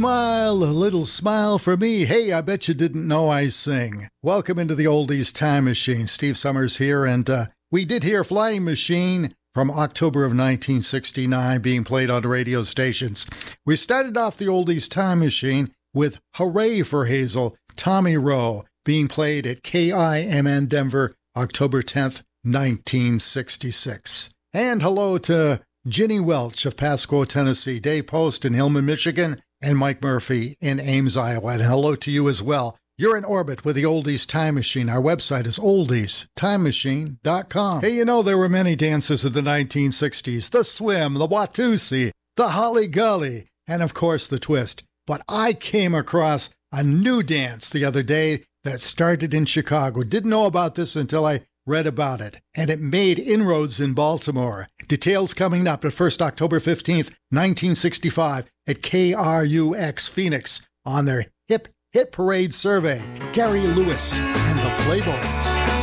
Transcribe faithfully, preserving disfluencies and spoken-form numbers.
smile, a little smile for me. Hey, I bet you didn't know I sing. Welcome into the Oldies Time Machine. Steve Summers here, and uh, we did hear Flying Machine from October of nineteen sixty-nine being played on radio stations. We started off the Oldies Time Machine with Hooray for Hazel, Tommy Roe, being played at K I M N Denver, October tenth, nineteen sixty-six. And hello to Ginny Welch of Pasco, Tennessee, Dave Post in Hillman, Michigan, and Mike Murphy in Ames, Iowa. And hello to you as well. You're in orbit with the Oldies Time Machine. Our website is oldies time machine dot com. Hey, you know, there were many dances of the nineteen sixties. The swim, the Watusi, the Holly Gully, and of course the twist. But I came across a new dance the other day that started in Chicago. Didn't know about this until I read about it, and it made inroads in Baltimore. Details coming up, but first, October fifteenth, nineteen sixty-five, at K R U X Phoenix on their Hip Hit Parade survey. Gary Lewis and the Playboys.